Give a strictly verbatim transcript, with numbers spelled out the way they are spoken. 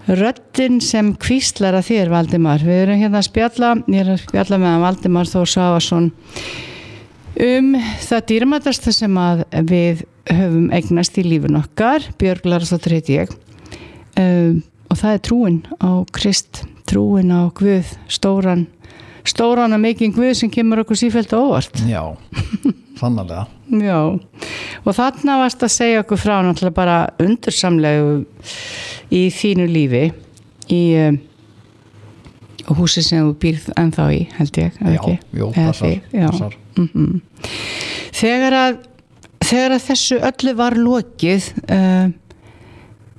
Röddin sem hvíslar að þér, Valdimar. Við erum hérna að spjalla, ég er að spjalla með Valdimar Þór Svavarsson um það dýrmætasta sem að við höfum eignast í lífin okkar, Björg Lárusdóttir heiti ég, um, og það er trúin á Krist, trúin á Guð, stóran, stóran og mikinn Guð sem kemur okkur sífellt á óvart. Já, sannarlega. Já, og þarna varst að segja okkur frá náttúrulega bara undursamlegu í þínu lífi í um, húsi sem þú býrð ennþá í, held ég, Já, ekki? jú, Eða passar, þig, já. passar. Mm-hmm. Þegar að þegar að þessu öllu var lokið uh,